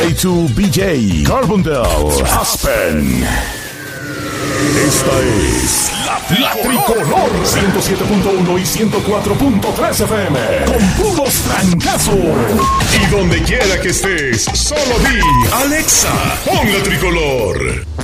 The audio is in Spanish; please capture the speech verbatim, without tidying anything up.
J to B J, Carbondale, Aspen. Esta es la, la Tricolor ciento siete punto uno y ciento cuatro punto tres F M con puros trancazos. Y donde quiera que estés, solo di Alexa, pon la Tricolor.